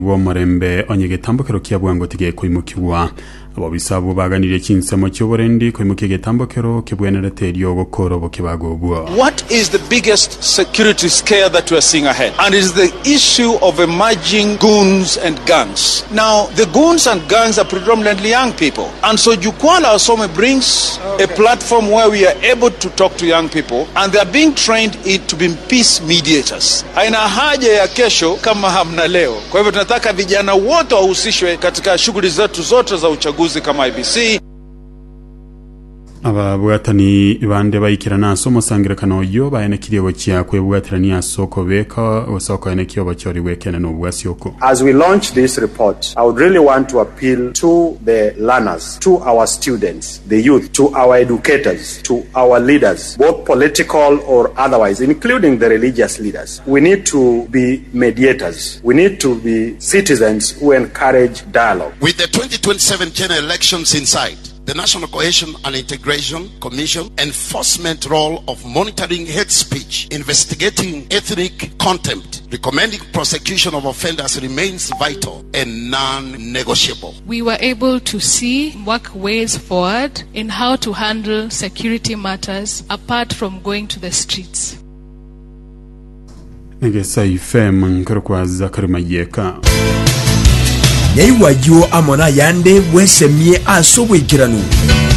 Wo marembe onyegetambokero kiabwango tige koimukiwa abo bisabu baganiriye kinsemo cy'oburendi koimukiye getambokero kibwenerete ryo gukoro bokibagobwa. What is the biggest security scare that we are seeing ahead? And it is the issue of emerging goons and gangs. Now, the goons and gangs are predominantly young people. And so Jukwaa la Wasome brings a platform where we are able to talk to young people and they are being trained to be peace mediators. Haina haja ya kesho kama hamna leo. Kwa hivyo tunataka vijana wote wahusishwe katika shughuli zetu zote za uchaguzi kama IBC. Ababwatani bande bayikirana somo sangira kanoyo bayenekiriye bokia kwebwatirania soko beka osoko yenekiyo bachori wekene no bwasioko. As we launch this report, I would really want to appeal to the learners, to our students, the youth, to our educators, to our leaders, both political or otherwise, including the religious leaders. We need to be mediators. We need to be citizens who encourage dialogue. With the 2027 general elections in sight, the National Cohesion and Integration Commission enforcement role of monitoring hate speech, investigating ethnic contempt, recommending prosecution of offenders remains vital and non-negotiable. We were able to work ways forward in how to handle security matters apart from going to the streets. Negesa ifema nkarukwa Zakari Mayeka. Nyai wajo amona yande wesemie asobwekiranu.